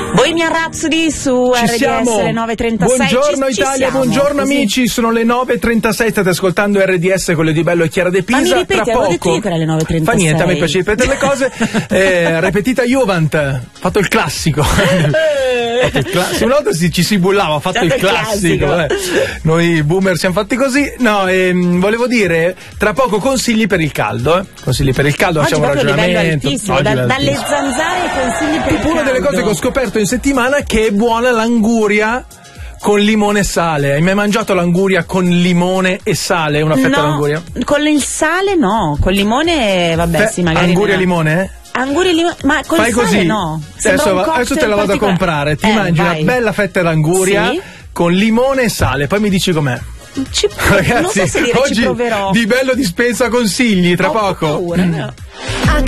Bohemian Rhapsody su Ci RDS siamo. 9:36. Buongiorno Italia, buongiorno così. amici, sono le 9:36, state ascoltando RDS, quello di Bello e Chiara De Pisa. Ma mi ripeti, tra avevo poco detto io che era le 9:36. Fa niente, a me piace ripetere le cose. Repetita Juvent, fatto il classico. Una volta ci si bullava, ha fatto il classico. Noi boomer siamo fatti così. No, volevo dire, tra poco consigli per il caldo. Consigli per il caldo, Oggi facciamo un proprio ragionamento. altissimo, Oggi dalle altissimo. zanzare ai consigli per il Una delle cose che ho scoperto in settimana è che è buona l'anguria con limone e sale. Hai mai mangiato l'anguria con limone e sale? Una fetta d'anguria? Con il sale no, con limone vabbè sì, magari. Anguria e limone? Anguria e limone, ma con Fai il sale così. no. Sembra un Adesso te la vado a cocktail comprare. Ti particolare. mangi Vai. una bella fetta d'anguria Sì. con limone e sale, poi mi dici com'è. Ragazzi, non so se dire oggi ci proverò. di Bello dispensa consigli, tra Ho poco. paura, no?